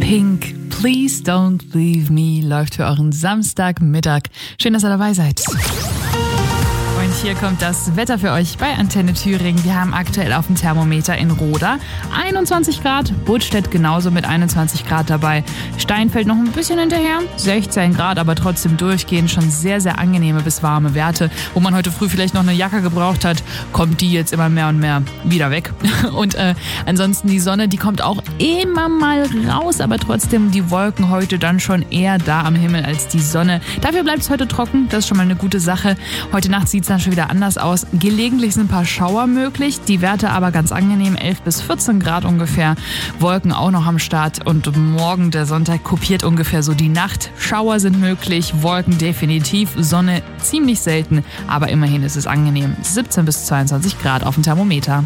Pink, Please Don't Leave Me läuft für euren Samstagmittag. Schön, dass ihr dabei seid. Und hier kommt das Wetter für euch bei Antenne Thüringen. Wir haben aktuell auf dem Thermometer in Roda 21 Grad, Budstedt genauso mit 21 Grad dabei. Steinfeld noch ein bisschen hinterher, 16 Grad, aber trotzdem durchgehend schon sehr, sehr angenehme bis warme Werte. Wo man heute früh vielleicht noch eine Jacke gebraucht hat, kommt die jetzt immer mehr und mehr wieder weg. Und ansonsten die Sonne, die kommt auch immer mal raus, aber trotzdem die Wolken heute dann schon eher da am Himmel als die Sonne. Dafür bleibt es heute trocken, das ist schon mal eine gute Sache. Heute Nacht sieht es dann schon wieder anders aus. Gelegentlich sind ein paar Schauer möglich, die Werte aber ganz angenehm, 11 bis 14 Grad ungefähr. Wolken auch noch am Start und morgen, der Sonntag, kopiert ungefähr so die Nacht. Schauer sind möglich, Wolken definitiv, Sonne ziemlich selten, aber immerhin ist es angenehm. 17 bis 22 Grad auf dem Thermometer.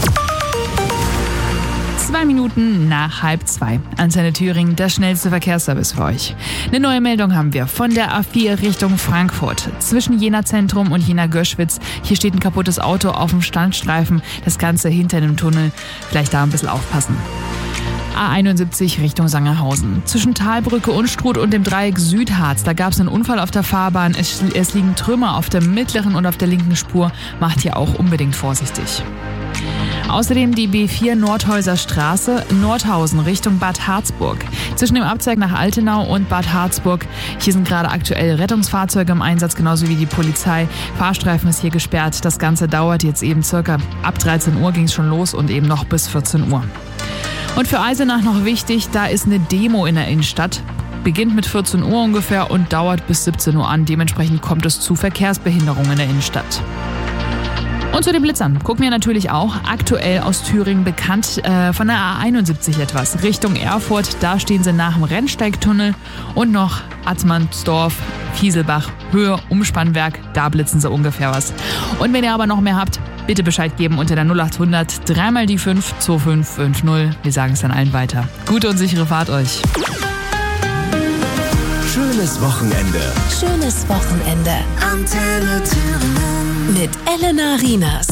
2 Minuten nach 1:30. Antenne Thüringen, der schnellste Verkehrsservice für euch. Eine neue Meldung haben wir von der A4 Richtung Frankfurt. Zwischen Jena Zentrum und Jena Göschwitz. Hier steht ein kaputtes Auto auf dem Standstreifen. Das Ganze hinter dem Tunnel. Vielleicht da ein bisschen aufpassen. A71 Richtung Sangerhausen. Zwischen Talbrücke, Unstrut und dem Dreieck Südharz, da gab es einen Unfall auf der Fahrbahn. Es liegen Trümmer auf der mittleren und auf der linken Spur. Macht hier auch unbedingt vorsichtig. Außerdem die B4 Nordhäuser Straße, Nordhausen Richtung Bad Harzburg. Zwischen dem Abzweig nach Altenau und Bad Harzburg. Hier sind gerade aktuell Rettungsfahrzeuge im Einsatz, genauso wie die Polizei. Fahrstreifen ist hier gesperrt. Das Ganze dauert jetzt eben circa ab 13 Uhr ging es schon los und eben noch bis 14 Uhr. Und für Eisenach noch wichtig, da ist eine Demo in der Innenstadt. Beginnt mit 14 Uhr ungefähr und dauert bis 17 Uhr an. Dementsprechend kommt es zu Verkehrsbehinderungen in der Innenstadt. Und zu den Blitzern gucken wir natürlich auch aktuell aus Thüringen bekannt von der A71 etwas. Richtung Erfurt, da stehen sie nach dem Rennsteigtunnel und noch Atzmannsdorf, Fieselbach, Höhe, Umspannwerk, da blitzen sie ungefähr was. Und wenn ihr aber noch mehr habt, bitte Bescheid geben unter der 0800 3 mal die 5 2550. Wir sagen es dann allen weiter. Gute und sichere Fahrt euch. Schönes Wochenende. Schönes Wochenende. Antenne Thüringen. Mit Elena Rienas.